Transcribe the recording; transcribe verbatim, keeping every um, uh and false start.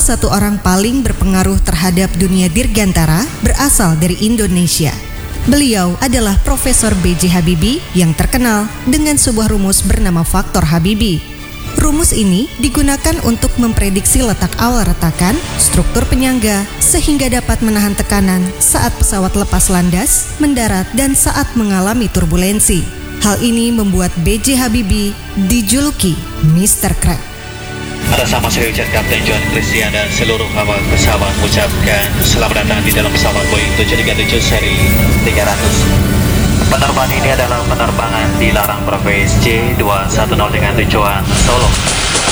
salah satu orang paling berpengaruh terhadap dunia dirgantara, berasal dari Indonesia. Beliau adalah Profesor B J Habibie yang terkenal dengan sebuah rumus bernama faktor Habibie. Rumus ini digunakan untuk memprediksi letak awal retakan, struktur penyangga, sehingga dapat menahan tekanan saat pesawat lepas landas, mendarat, dan saat mengalami turbulensi. Hal ini membuat B J Habibie dijuluki mister Crab. Atas nama Sriwijaya Kapten John Christian dan seluruh awak pesawat mengucapkan selamat datang di dalam pesawat Boeing tujuh tiga tujuh seri tiga ratus. Penerbangan ini adalah penerbangan dilarang Bravo S J dua satu nol dengan tujuan Solo.